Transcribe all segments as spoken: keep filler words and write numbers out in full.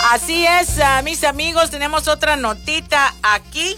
Así es, uh, mis amigos, tenemos otra notita aquí.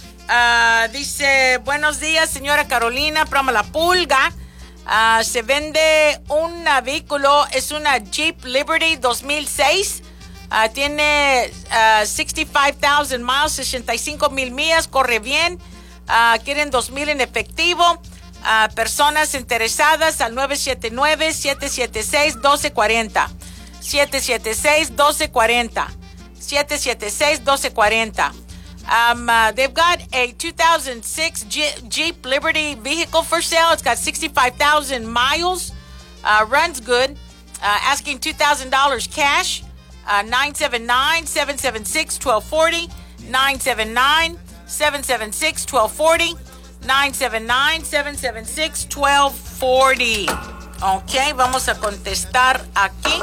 Uh, dice, buenos días, señora Carolina, programa La Pulga. Uh, se vende un vehículo, es una Jeep Liberty dos mil seis. Uh, tiene uh, sesenta y cinco mil miles, sesenta y cinco mil millas, corre bien. Uh, quieren dos mil en efectivo. Uh, personas interesadas al nueve siete nueve, siete siete seis, uno dos cuatro cero. siete siete seis, uno dos cuatro cero. siete siete seis, uno dos cuatro cero. Um, uh, they've got a two thousand six G- Jeep Liberty vehicle for sale. It's got sixty-five thousand miles. Uh, runs good. Uh, asking two thousand dollars cash. Uh, nine seven nine, seven seven six, one two four zero. nine seven nine, seven seven six, one two four zero. nine seven nine, seven seven six, one two four zero. Ok, vamos a contestar aquí.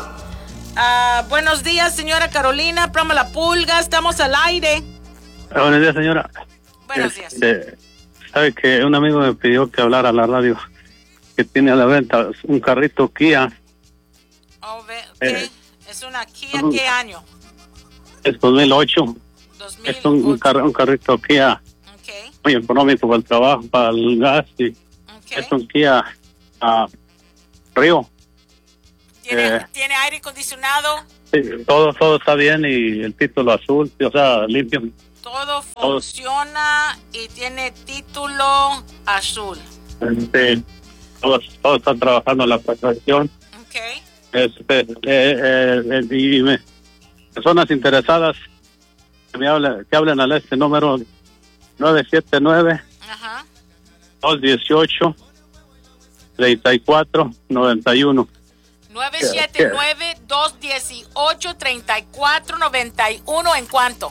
Uh, buenos días, señora Carolina. Programa La Pulga. Estamos al aire. Buenos días, señora. Buenos días. Este, sabe que un amigo me pidió que hablara a la radio, que tiene a la venta un carrito Kia. Oh, ve, okay. eh, ¿Es una Kia qué año? Es dos mil ocho. dos mil ocho. Es un, un, car, un carrito Kia. Okay. Muy económico para el trabajo, para el gas. Y Okay. es un Kia uh, Río. ¿Tiene, Eh, ¿Tiene aire acondicionado? Sí, todo, todo está bien y el título azul, o sea, limpio. Todo funciona y tiene título azul. Este, todos, todos están trabajando en la perfección. Okay. Este, eh, eh, eh, y me, personas interesadas que me hablen, que hablen a este número nueve siete nueve, Ajá. dos uno ocho, tres cuatro nueve uno. nueve siete nueve, dos uno ocho, tres cuatro nueve uno. ¿En cuánto?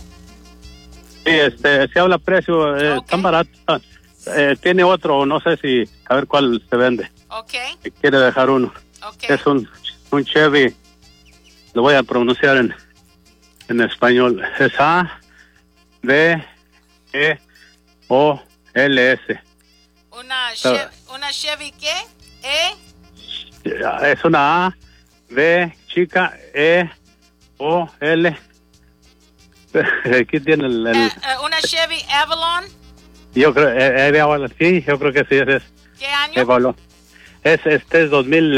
Sí, este, se habla precio, eh, Okay. tan barato. Eh, tiene otro, no sé si, a ver cuál se vende. Ok. Quiere dejar uno. Ok. Es un, un Chevy, lo voy a pronunciar en, en español. Es A, B, E, O, L, S. Una Chevy, ¿una Chevy qué? ¿E? Es una A, B, chica, E, O, L. Aquí tiene el... el Eh, eh, ¿Una Chevy Avalon? yo creo, eh, eh, ahora sí, yo creo que sí, es, ¿Qué año? es, valor. es este es dos mil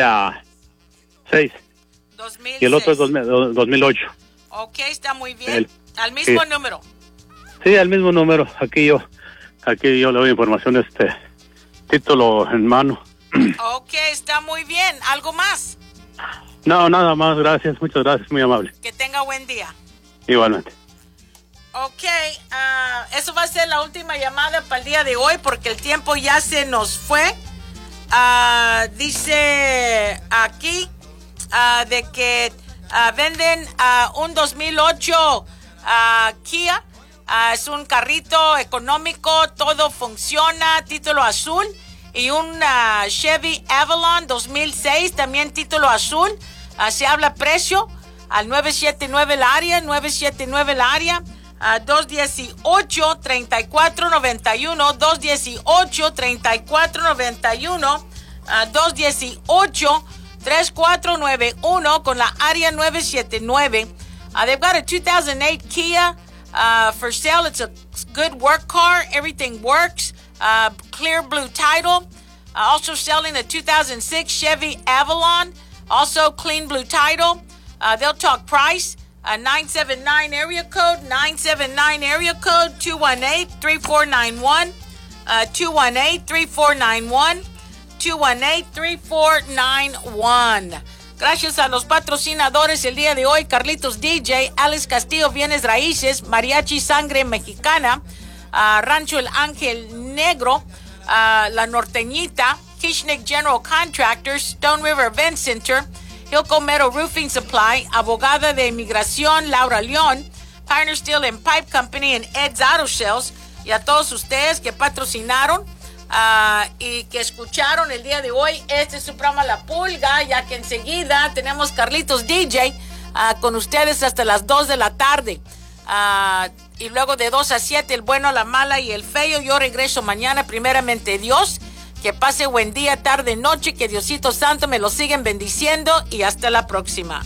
seis dos mil seis. y el otro es dos mil, dos mil ocho. Ok, está muy bien. El- Al mismo sí. número. Sí, el mismo número. Aquí yo, aquí yo le doy información, este título en mano. Ok, está muy bien. ¿Algo más? No, nada más, gracias, muchas gracias, muy amable. Que tenga buen día. Igualmente. Ok, uh, eso va a ser la última llamada para el día de hoy porque el tiempo ya se nos fue. Uh, dice aquí uh, de que uh, venden uh, un dos mil ocho uh, Kia. Uh, es un carrito económico, todo funciona, título azul. Y un uh, Chevy Avalon dos mil seis, también título azul. Uh, se habla precio al nueve siete nueve el área, nueve siete nueve el área. Uh, dos uno ocho, tres cuatro nueve uno, dos uno ocho, tres cuatro nueve uno, uh, dos uno ocho, tres cuatro nueve uno con la área nueve siete nueve. Uh, they've got a two thousand eight Kia uh, for sale. It's a good work car. Everything works. Uh, clear blue title. Uh, also selling the two thousand six Chevy Avalon. Also clean blue title. Uh, they'll talk price. Uh, nine seven nine area code, nine seven nine area code, two one eight, three four nine one, uh, two one eight, three four nine one, two one eight, three four nine one. Gracias a los patrocinadores el día de hoy, Carlitos D J, Alex Castillo, Bienes Raíces, Mariachi Sangre Mexicana, uh, Rancho El Ángel Negro, uh, La Norteñita, Kishnik General Contractors, Stone River Event Center, Hilco Metal Roofing Supply, Abogada de Inmigración Laura León, Pioneer Steel and Pipe Company en Ed's Auto Sales, y a todos ustedes que patrocinaron uh, y que escucharon el día de hoy. Este es su programa La Pulga, ya que enseguida tenemos Carlitos D J uh, con ustedes hasta las dos de la tarde. Uh, y luego de dos a siete, el bueno, la mala y el feo. Yo regreso mañana, primeramente Dios. Que pase buen día, tarde, noche, que Diosito Santo me lo sigan bendiciendo y hasta la próxima.